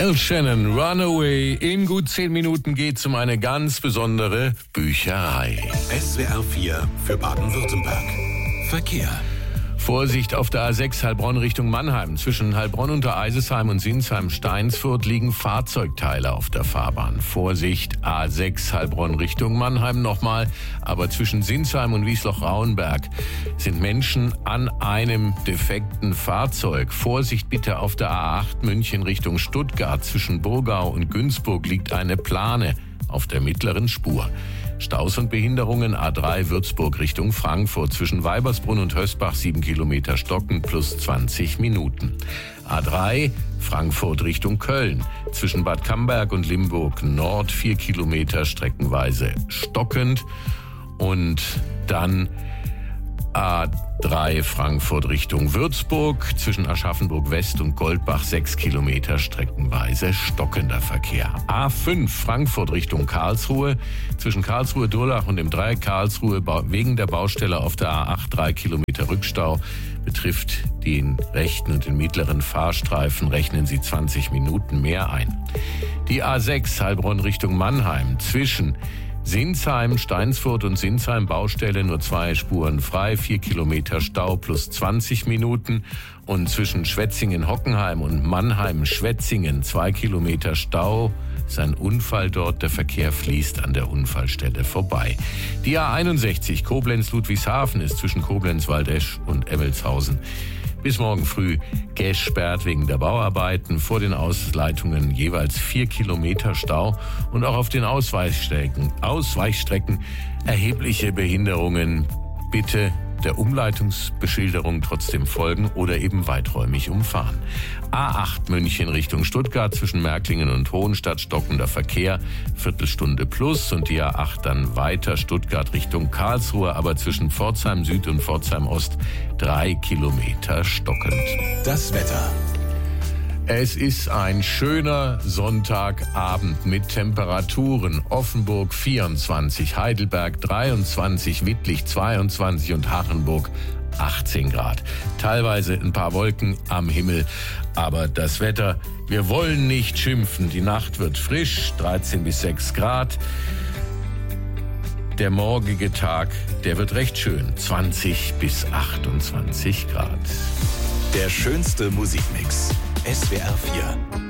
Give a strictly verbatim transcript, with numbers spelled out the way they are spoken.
Al Shannon, Runaway. In gut zehn Minuten geht's um eine ganz besondere Bücherei. S W R vier für Baden-Württemberg. Verkehr. Vorsicht auf der A sechs Heilbronn Richtung Mannheim. Zwischen Heilbronn unter Eisesheim und Sinsheim-Steinsfurt liegen Fahrzeugteile auf der Fahrbahn. Vorsicht, A sechs Heilbronn Richtung Mannheim nochmal. Aber zwischen Sinsheim und Wiesloch-Rauenberg sind Menschen an einem defekten Fahrzeug. Vorsicht bitte auf der A acht München Richtung Stuttgart. Zwischen Burgau und Günzburg liegt eine Plane auf der mittleren Spur. Staus und Behinderungen A drei Würzburg Richtung Frankfurt. Zwischen Weibersbrunn und Hösbach sieben Kilometer stocken plus zwanzig Minuten. A drei Frankfurt Richtung Köln. Zwischen Bad Camberg und Limburg Nord vier Kilometer streckenweise stockend. Und dann A drei Frankfurt Richtung Würzburg, zwischen Aschaffenburg West und Goldbach sechs Kilometer streckenweise stockender Verkehr. A fünf Frankfurt Richtung Karlsruhe, zwischen Karlsruhe Durlach und dem Dreieck Karlsruhe wegen der Baustelle auf der A acht drei Kilometer Rückstau. Betrifft den rechten und den mittleren Fahrstreifen, rechnen Sie zwanzig Minuten mehr ein. Die A sechs Heilbronn Richtung Mannheim, zwischen Sinsheim, Steinsfurt und Sinsheim Baustelle nur zwei Spuren frei, vier Kilometer Stau plus zwanzig Minuten. Und zwischen Schwetzingen-Hockenheim und Mannheim-Schwetzingen zwei Kilometer Stau. Ist ein Unfall dort, der Verkehr fließt an der Unfallstelle vorbei. Die A einundsechzig Koblenz-Ludwigshafen ist zwischen Koblenz-Waldesch und Emmelshausen bis morgen früh gesperrt wegen der Bauarbeiten. Vor den Ausleitungen jeweils vier Kilometer Stau und auch auf den Ausweichstrecken, Ausweichstrecken erhebliche Behinderungen. Bitte der Umleitungsbeschilderung trotzdem folgen oder eben weiträumig umfahren. A acht München Richtung Stuttgart, zwischen Märklingen und Hohenstadt stockender Verkehr, Viertelstunde plus, und die A acht dann weiter Stuttgart Richtung Karlsruhe, aber zwischen Pforzheim Süd und Pforzheim Ost drei Kilometer stockend. Das Wetter. Es ist ein schöner Sonntagabend mit Temperaturen. Offenburg vierundzwanzig, Heidelberg dreiundzwanzig, Wittlich zweiundzwanzig und Hachenburg achtzehn Grad. Teilweise ein paar Wolken am Himmel, aber das Wetter, wir wollen nicht schimpfen. Die Nacht wird frisch, dreizehn bis sechs Grad. Der morgige Tag, der wird recht schön, zwanzig bis achtundzwanzig Grad. Der schönste Musikmix. S W R vier.